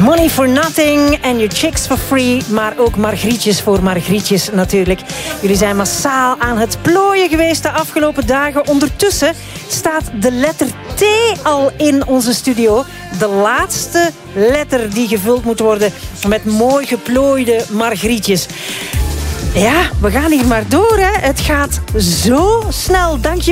Money for nothing en your chicks for free. Maar ook Margrietjes voor Margrietjes natuurlijk. Jullie zijn massaal aan het plooien geweest de afgelopen dagen. Ondertussen staat de letter T al in onze studio. De laatste letter die gevuld moet worden met mooi geplooide Margrietjes. Ja, we gaan hier maar door, hè. Het gaat zo snel. Dank je